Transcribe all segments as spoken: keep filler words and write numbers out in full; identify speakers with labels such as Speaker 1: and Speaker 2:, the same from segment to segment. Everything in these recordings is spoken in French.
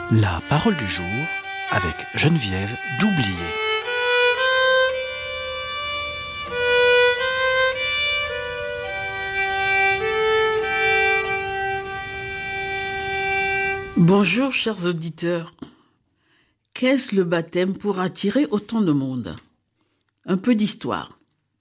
Speaker 1: La parole du jour avec Geneviève Doublier.
Speaker 2: Bonjour chers auditeurs. Qu'est-ce le baptême pour attirer autant de monde ? Un peu d'histoire.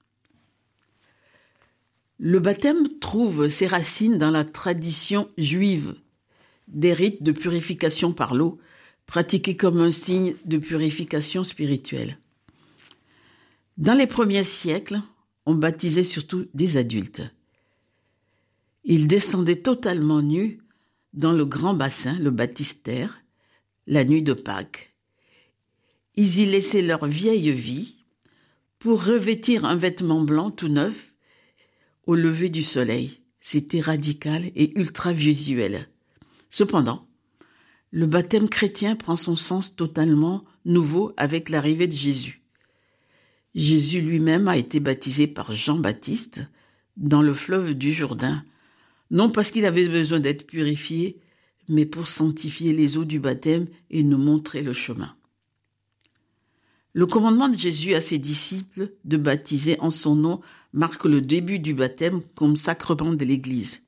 Speaker 2: Le baptême trouve ses racines dans la tradition juive des rites de purification par l'eau, pratiqués comme un signe de purification spirituelle. Dans les premiers siècles, on baptisait surtout des adultes. Ils descendaient totalement nus dans le grand bassin, le baptistère, la nuit de Pâques. Ils y laissaient leur vieille vie pour revêtir un vêtement blanc tout neuf au lever du soleil. C'était radical et ultra visuel. Cependant, le baptême chrétien prend son sens totalement nouveau avec l'arrivée de Jésus. Jésus lui-même a été baptisé par Jean-Baptiste dans le fleuve du Jourdain, non parce qu'il avait besoin d'être purifié, mais pour sanctifier les eaux du baptême et nous montrer le chemin. Le commandement de Jésus à ses disciples de baptiser en son nom marque le début du baptême comme sacrement de l'Église.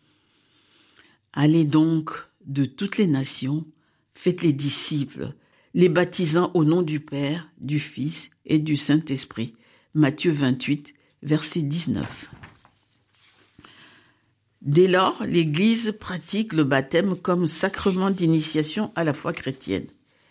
Speaker 2: Allez donc de toutes les nations, faites les disciples, les baptisant au nom du Père, du Fils et du Saint-Esprit. Matthieu vingt-huit, verset dix-neuf. Dès lors, l'Église pratique le baptême comme sacrement d'initiation à la foi chrétienne.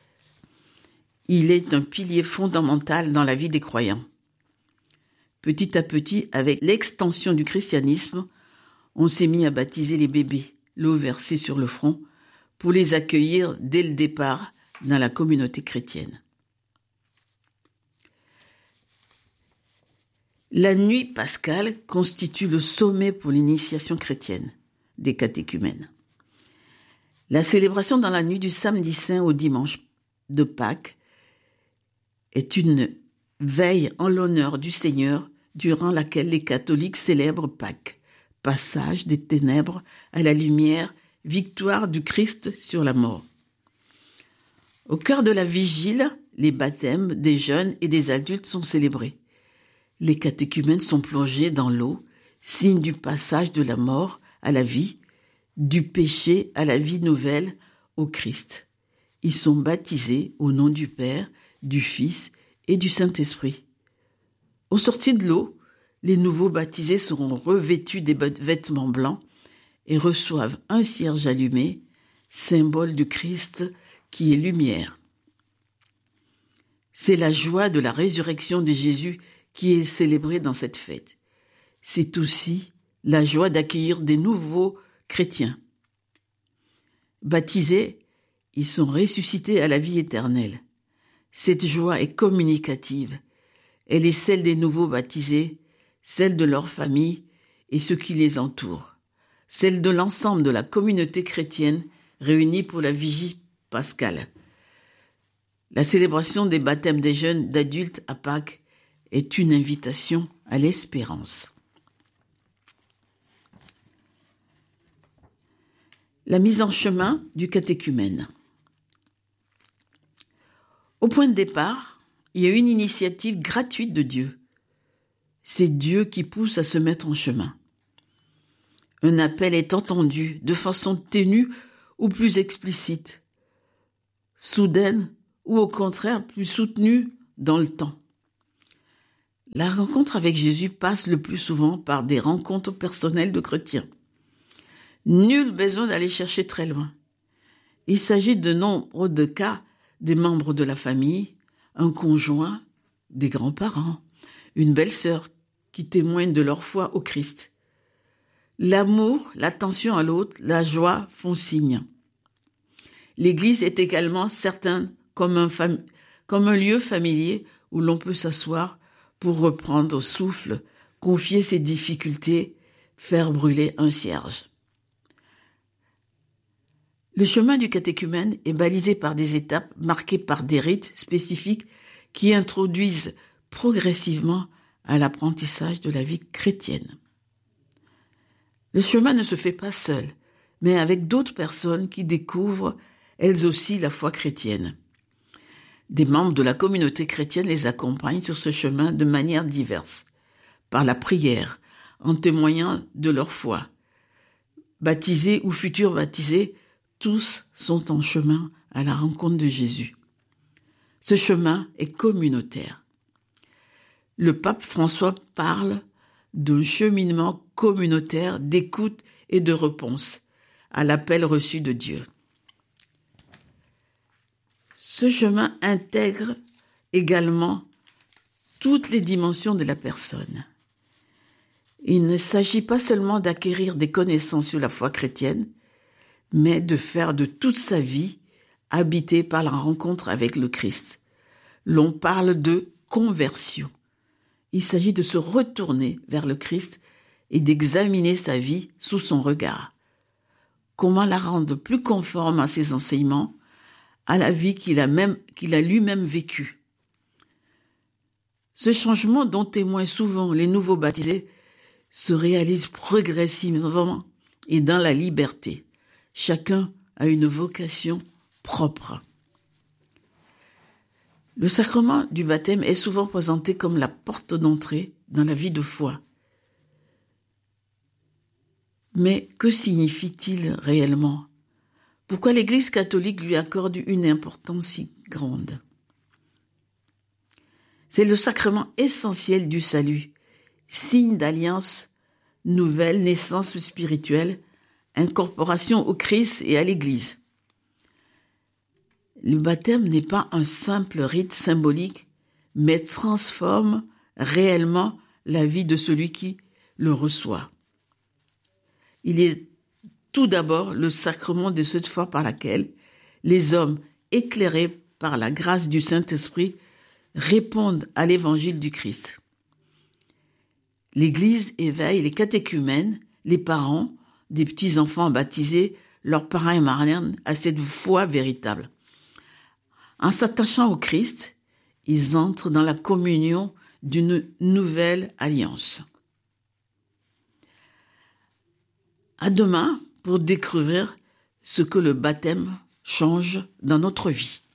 Speaker 2: Il est un pilier fondamental dans la vie des croyants. Petit à petit, avec l'extension du christianisme, on s'est mis à baptiser les bébés, l'eau versée sur le front, pour les accueillir dès le départ dans la communauté chrétienne. La nuit pascale constitue le sommet pour l'initiation chrétienne des catéchumènes. La célébration dans la nuit du samedi saint au dimanche de Pâques est une veille en l'honneur du Seigneur durant laquelle les catholiques célèbrent Pâques. Passage des ténèbres à la lumière, victoire du Christ sur la mort. Au cœur de la vigile, les baptêmes des jeunes et des adultes sont célébrés. Les catéchumènes sont plongés dans l'eau, signe du passage de la mort à la vie, du péché à la vie nouvelle au Christ. Ils sont baptisés au nom du Père, du Fils et du Saint-Esprit. Au sortir de l'eau, les nouveaux baptisés seront revêtus des vêtements blancs et reçoivent un cierge allumé, symbole du Christ qui est lumière. C'est la joie de la résurrection de Jésus qui est célébrée dans cette fête. C'est aussi la joie d'accueillir des nouveaux chrétiens. Baptisés, ils sont ressuscités à la vie éternelle. Cette joie est communicative. Elle est celle des nouveaux baptisés, celle de leur famille et ceux qui les entourent, celle de l'ensemble de la communauté chrétienne réunie pour la vigie pascale. La célébration des baptêmes des jeunes d'adultes à Pâques est une invitation à l'espérance. La mise en chemin du catéchumène. Au point de départ, il y a une initiative gratuite de Dieu. C'est Dieu qui pousse à se mettre en chemin. Un appel est entendu de façon ténue ou plus explicite, soudaine ou au contraire plus soutenue dans le temps. La rencontre avec Jésus passe le plus souvent par des rencontres personnelles de chrétiens. Nul besoin d'aller chercher très loin. Il s'agit de nombre de cas des membres de la famille, un conjoint, des grands-parents, une belle-sœur qui témoignent de leur foi au Christ. L'amour, l'attention à l'autre, la joie font signe. L'Église est également certaine comme un, fam- comme un lieu familier où l'on peut s'asseoir pour reprendre au souffle, confier ses difficultés, faire brûler un cierge. Le chemin du catéchumène est balisé par des étapes marquées par des rites spécifiques qui introduisent progressivement à l'apprentissage de la vie chrétienne. Le chemin ne se fait pas seul, mais avec d'autres personnes qui découvrent elles aussi la foi chrétienne. Des membres de la communauté chrétienne les accompagnent sur ce chemin de manière diverse, par la prière, en témoignant de leur foi. Baptisés ou futurs baptisés, tous sont en chemin à la rencontre de Jésus. Ce chemin est communautaire. Le pape François parle d'un cheminement communautaire d'écoute et de réponse à l'appel reçu de Dieu. Ce chemin intègre également toutes les dimensions de la personne. Il ne s'agit pas seulement d'acquérir des connaissances sur la foi chrétienne, mais de faire de toute sa vie habitée par la rencontre avec le Christ. L'on parle de conversion. Il s'agit de se retourner vers le Christ et d'examiner sa vie sous son regard. Comment la rendre plus conforme à ses enseignements, à la vie qu'il a même, qu'il a lui-même vécue. Ce changement dont témoignent souvent les nouveaux baptisés se réalise progressivement et dans la liberté. Chacun a une vocation propre. Le sacrement du baptême est souvent présenté comme la porte d'entrée dans la vie de foi. Mais que signifie-t-il réellement ? Pourquoi l'Église catholique lui accorde une importance si grande ? C'est le sacrement essentiel du salut, signe d'alliance nouvelle, naissance spirituelle, incorporation au Christ et à l'Église. Le baptême n'est pas un simple rite symbolique, mais transforme réellement la vie de celui qui le reçoit. Il est tout d'abord le sacrement de cette foi par laquelle les hommes, éclairés par la grâce du Saint-Esprit, répondent à l'évangile du Christ. L'Église éveille les catéchumènes, les parents des petits-enfants baptisés, leurs parents et marraines à cette foi véritable. En s'attachant au Christ, ils entrent dans la communion d'une nouvelle alliance. À demain pour découvrir ce que le baptême change dans notre vie.